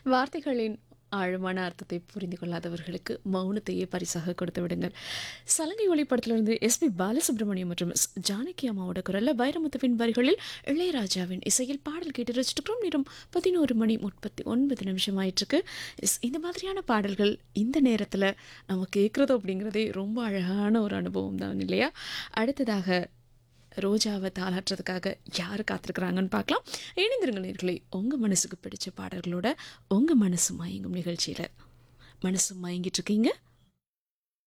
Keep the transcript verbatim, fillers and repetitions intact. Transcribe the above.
வார்த்தைகளின் ஆழமான அர்த்தத்தை புரிந்து கொள்ளாதவர்களுக்கு மௌனத்தையே பரிசாக கொடுத்து விடுங்கள். சலங்கை ஒளி படத்திலிருந்து எஸ்பி பாலசுப்ரமணியம் மற்றும் எஸ். ஜானகி அம்மாவோட குரல்ல வைரமுத்துவின் வரிகளில் இளையராஜாவின் இசையில் பாடல் கேட்டு ரசிச்சிருக்கிறோம். நேரம் பதினோரு மணி முப்பத்தி ஒன்பது நிமிஷம் ஆயிட்டிருக்கு. எஸ் இந்த மாதிரியான பாடல்கள் இந்த நேரத்தில் நம்ம கேட்குறதோ அப்படிங்கிறதே ரொம்ப அழகான ஒரு அனுபவம் தான் இல்லையா? அடுத்ததாக ரோஜாவை தாளாட்டுறதுக்காக யார் காத்திருக்கிறாங்கன்னு பார்க்கலாம். இணைந்திருங்க நேயர்களே, உங்கள் மனசுக்கு பிடிச்ச பாடல்களோட உங்கள் மனசு மயங்கும் நிகழ்ச்சியில். மனசு மயங்கிட்டு இருக்கீங்க.